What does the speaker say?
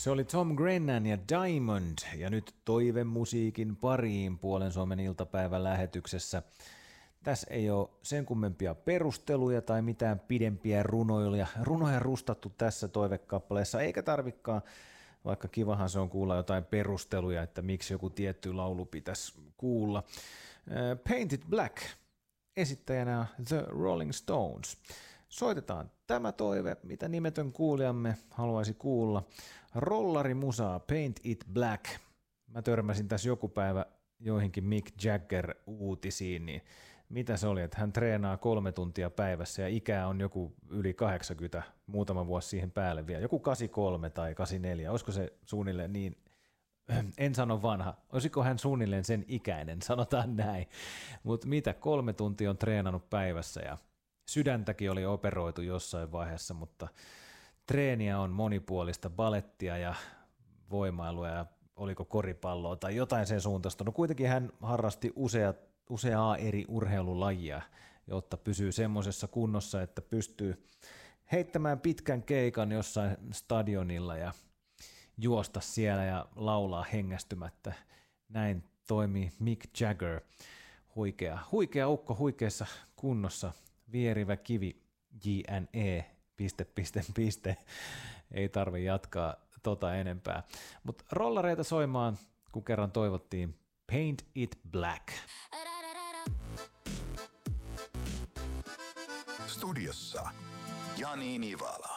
Se oli Tom Grennan ja Diamond, ja nyt toivemusiikin pariin Puolen Suomen iltapäivän lähetyksessä. Tässä ei ole sen kummempia perusteluja tai mitään pidempiä runoja rustattu tässä toivekappaleessa, eikä tarvikaan, vaikka kivahan se on kuulla jotain perusteluja, että miksi joku tietty laulu pitäisi kuulla. Painted Black, esittäjänä The Rolling Stones. Soitetaan tämä toive, mitä nimetön kuulijamme haluaisi kuulla. Rollarimusaa Paint It Black. Mä törmäsin tässä joku päivä joihinkin Mick Jagger-uutisiin, niin mitä se oli, että hän treenaa 3 tuntia päivässä ja ikää on joku yli 80, muutama vuosi siihen päälle vielä, joku 83 tai 84, olisiko se suunnilleen niin, en sano vanha, olisiko hän suunnilleen sen ikäinen, sanotaan näin, mutta mitä, 3 tuntia on treenannut päivässä ja sydäntäkin oli operoitu jossain vaiheessa, mutta treeniä on monipuolista, balettia ja voimailua ja oliko koripalloa tai jotain sen suuntaista. No kuitenkin hän harrasti useaa eri urheilulajia, jotta pysyy semmoisessa kunnossa, että pystyy heittämään pitkän keikan jossain stadionilla ja juosta siellä ja laulaa hengästymättä. Näin toimii Mick Jagger, huikea ukko huikeassa kunnossa, vierivä kivi, JNE, ... Ei tarvi jatkaa enempää. Mutta rollareita soimaan, kun kerran toivottiin Paint It Black. Studiossa Jani Nivala.